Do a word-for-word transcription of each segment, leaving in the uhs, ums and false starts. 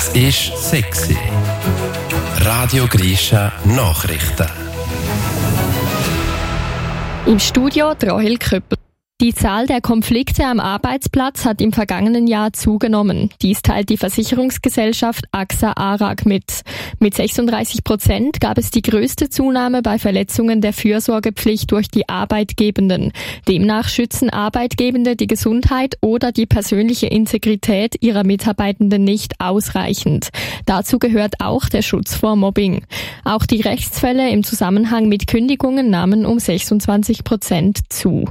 Es ist sexy. Radio Grisha Nachrichten. Im Studio Rahel Köppel. Die Zahl der Konflikte am Arbeitsplatz hat im vergangenen Jahr zugenommen. Dies teilt die Versicherungsgesellschaft A X A ARAG mit. Mit sechsunddreißig Prozent gab es die größte Zunahme bei Verletzungen der Fürsorgepflicht durch die Arbeitgebenden. Demnach schützen Arbeitgebende die Gesundheit oder die persönliche Integrität ihrer Mitarbeitenden nicht ausreichend. Dazu gehört auch der Schutz vor Mobbing. Auch die Rechtsfälle im Zusammenhang mit Kündigungen nahmen um sechsundzwanzig Prozent zu.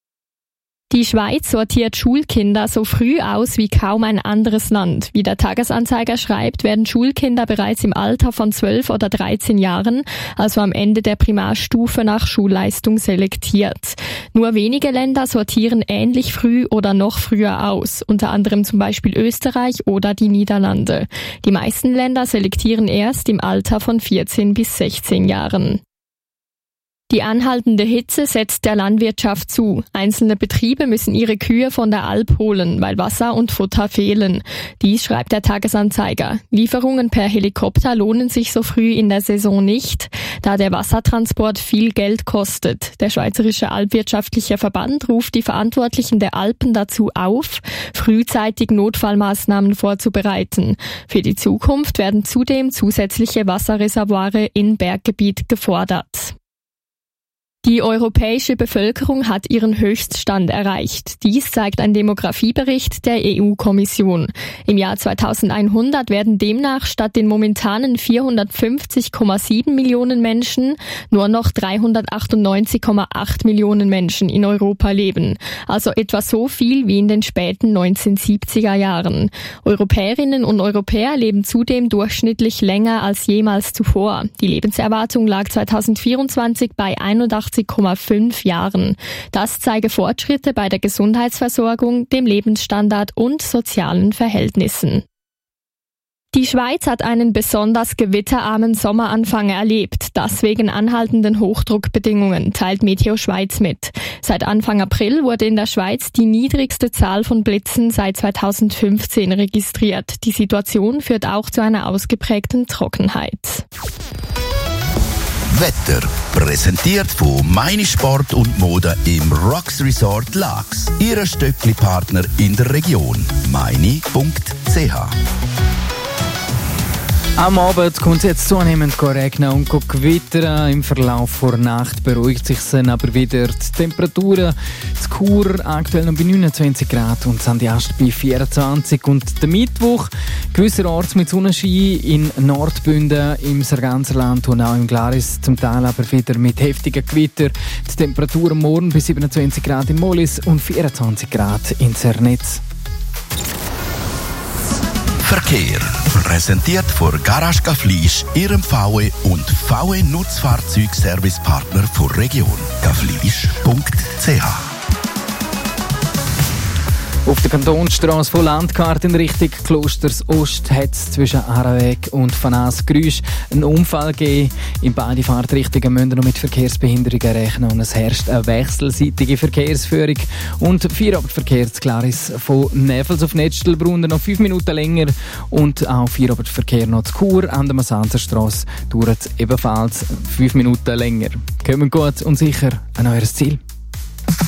Die Schweiz sortiert Schulkinder so früh aus wie kaum ein anderes Land. Wie der Tagesanzeiger schreibt, werden Schulkinder bereits im Alter von zwölf oder dreizehn Jahren, also am Ende der Primarstufe, nach Schulleistung selektiert. Nur wenige Länder sortieren ähnlich früh oder noch früher aus, unter anderem zum Beispiel Österreich oder die Niederlande. Die meisten Länder selektieren erst im Alter von vierzehn bis sechzehn Jahren. Die anhaltende Hitze setzt der Landwirtschaft zu. Einzelne Betriebe müssen ihre Kühe von der Alp holen, weil Wasser und Futter fehlen. Dies schreibt der Tagesanzeiger. Lieferungen per Helikopter lohnen sich so früh in der Saison nicht, da der Wassertransport viel Geld kostet. Der Schweizerische Alpwirtschaftliche Verband ruft die Verantwortlichen der Alpen dazu auf, frühzeitig Notfallmaßnahmen vorzubereiten. Für die Zukunft werden zudem zusätzliche Wasserreservoire in Berggebiet gefordert. Die europäische Bevölkerung hat ihren Höchststand erreicht. Dies zeigt ein Demografiebericht der E U-Kommission. Im Jahr zweitausendeinhundert werden demnach statt den momentanen vierhundertfünfzig Komma sieben Millionen Menschen nur noch dreihundertachtundneunzig Komma acht Millionen Menschen in Europa leben. Also etwa so viel wie in den späten neunzehnhundertsiebziger Jahren. Europäerinnen und Europäer leben zudem durchschnittlich länger als jemals zuvor. Die Lebenserwartung lag zweitausendvierundzwanzig bei einundachtzig Komma fünf Jahren. Das zeige Fortschritte bei der Gesundheitsversorgung, dem Lebensstandard und sozialen Verhältnissen. Die Schweiz hat einen besonders gewitterarmen Sommeranfang erlebt, das wegen anhaltenden Hochdruckbedingungen, teilt Meteo Schweiz mit. Seit Anfang April wurde in der Schweiz die niedrigste Zahl von Blitzen seit zweitausendfünfzehn registriert. Die Situation führt auch zu einer ausgeprägten Trockenheit. Wetter präsentiert von Meine Sport und Mode im Rocks Resort Laax. Ihr Stöckli-Partner in der Region. meine punkt c h. Am Abend kommt es jetzt zunehmend regnen und gewittern. Im Verlauf der Nacht beruhigt sich dann aber wieder. Die Temperaturen in Chur aktuell noch bei neunundzwanzig Grad und Sankt Ast bei vierundzwanzig. Und der Mittwoch gewisserorts mit Sonnenschein in Nordbünden, im Sarganserland und auch im Glaris, zum Teil aber wieder mit heftigen Gewitter. Die Temperatur morgen bei siebenundzwanzig Grad in Mollis und vierundzwanzig Grad in Zernitz. Verkehr präsentiert von Garage Gaflisch, Ihrem V W und V W Nutzfahrzeugservicepartner der Region. gaflisch punkt c h. Auf der Kantonsstrasse von Landkarte in Richtung Klosters Ost hat es zwischen Aareweg und Fanas Grüsch einen Unfall gegeben. In beide Fahrtrichtungen müssen noch mit Verkehrsbehinderungen rechnen und es herrscht eine wechselseitige Verkehrsführung. Und Feierabendverkehr zu Glaris von Neffels auf Nettstelbrunnen noch fünf Minuten länger und auch Feierabendverkehr noch zu Chur an der Masanzerstrasse dauert ebenfalls fünf Minuten länger. Kommen gut und sicher an euer Ziel.